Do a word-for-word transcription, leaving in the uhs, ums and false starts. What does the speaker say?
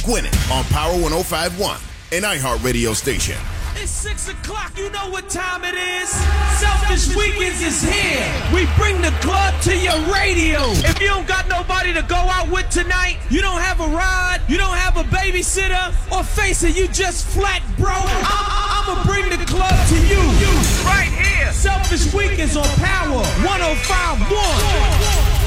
winning on Power one oh five point one, an iHeartRadio station. It's six o'clock, you know what time it is. Selfish Weekends is here. We bring the club to your radio. If you don't got nobody to go out with tonight, you don't have a ride, you don't have a babysitter, or face it, you just flat broke, I'm, I'ma bring the club to you. Right here. Selfish Weekends on Power one oh five point one.